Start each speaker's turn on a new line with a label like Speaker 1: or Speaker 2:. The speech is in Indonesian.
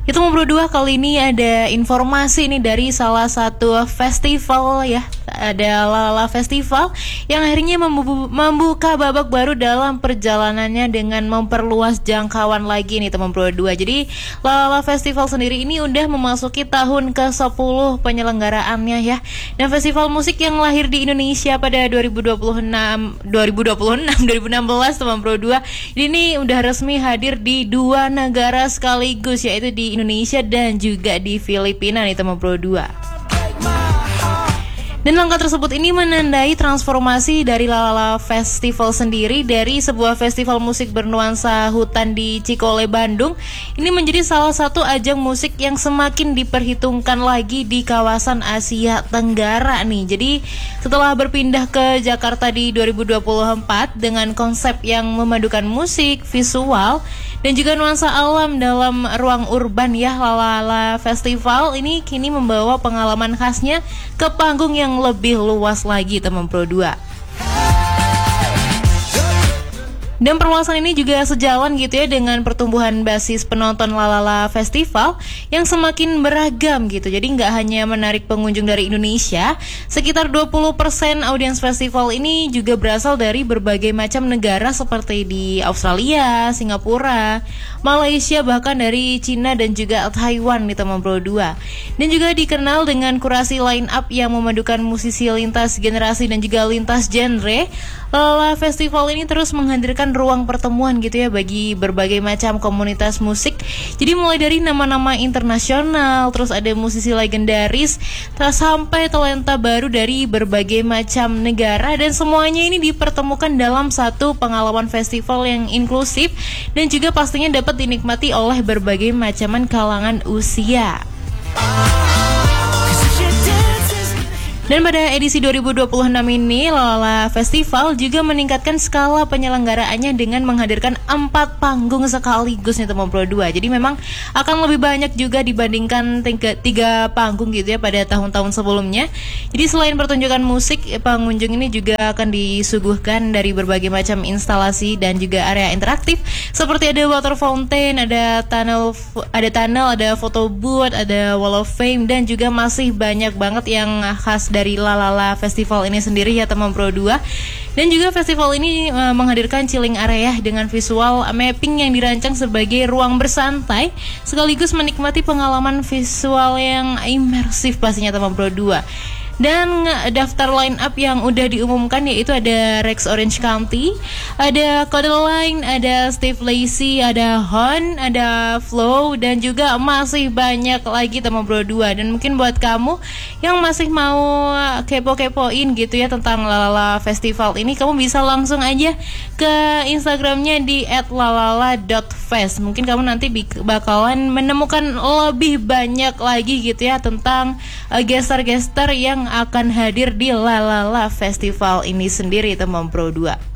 Speaker 1: Itu Bro 2, kali ini ada informasi nih dari salah satu festival ya. Ada Lalala Festival yang akhirnya membuka babak baru dalam perjalanannya dengan memperluas jangkauan lagi nih teman Bro 2. Jadi Lalala Festival sendiri ini udah memasuki tahun ke-10 penyelenggaraannya ya. Dan festival musik yang lahir di Indonesia pada 2016 teman Bro 2. Ini udah resmi hadir di 2 negara sekaligus, yaitu di Indonesia dan juga di Filipina nih teman Bro 2. Dan langkah tersebut ini menandai transformasi dari Lalala Festival sendiri dari sebuah festival musik bernuansa hutan di Cikole, Bandung. Ini menjadi salah satu ajang musik yang semakin diperhitungkan lagi di kawasan Asia Tenggara nih. Jadi setelah berpindah ke Jakarta di 2024 dengan konsep yang memadukan musik, visual, dan juga nuansa alam dalam ruang urban ya, Lalala Festival ini kini membawa pengalaman khasnya ke panggung yang lebih luas lagi teman Pro 2. Dan perluasan ini juga sejalan gitu ya dengan pertumbuhan basis penonton Lalala Festival yang semakin beragam gitu. Jadi nggak hanya menarik pengunjung dari Indonesia, sekitar 20% audiens festival ini juga berasal dari berbagai macam negara seperti di Australia, Singapura, Malaysia, bahkan dari Cina dan juga Taiwan nih teman Bro 2. Dan juga dikenal dengan kurasi line up yang memadukan musisi lintas generasi dan juga lintas genre. Lalala Festival ini terus menghadirkan ruang pertemuan gitu ya bagi berbagai macam komunitas musik. Jadi mulai dari nama-nama internasional, terus ada musisi legendaris, terus sampai talenta baru dari berbagai macam negara, dan semuanya ini dipertemukan dalam satu pengalaman festival yang inklusif dan juga pastinya dapat dinikmati oleh berbagai macaman kalangan usia. Dan pada edisi 2026 ini, Lalala Festival juga meningkatkan skala penyelenggaraannya dengan menghadirkan 4 panggung sekaligus nih teman Pro 2. Jadi memang akan lebih banyak juga dibandingkan 3 panggung gitu ya pada tahun-tahun sebelumnya. Jadi selain pertunjukan musik, pengunjung ini juga akan disuguhkan dari berbagai macam instalasi dan juga area interaktif seperti ada water fountain, ada tunnel, ada photo booth, ada wall of fame, dan juga masih banyak banget yang khas dari Lalala Festival ini sendiri ya teman Pro 2. Dan juga festival ini menghadirkan chilling area dengan visual mapping yang dirancang sebagai ruang bersantai sekaligus menikmati pengalaman visual yang imersif pastinya teman Pro 2. Dan daftar line up yang udah diumumkan yaitu ada Rex Orange County, ada Codaline, ada Steve Lacy, ada Hon, ada Flow, dan juga masih banyak lagi teman Bro 2. Dan mungkin buat kamu yang masih mau kepo-kepoin gitu ya tentang Lalala Festival ini, kamu bisa langsung aja ke Instagramnya di @lalala.fest. Mungkin kamu nanti bakalan menemukan lebih banyak lagi gitu ya tentang gestar-gestar yang akan hadir di Lalala Festival ini sendiri teman Pro 2.